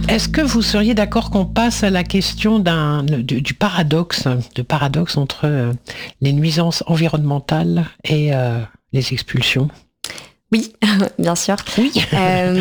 Est-ce que vous seriez d'accord qu'on passe à la question du paradoxe entre les nuisances environnementales et les expulsions? Oui, bien sûr. Oui.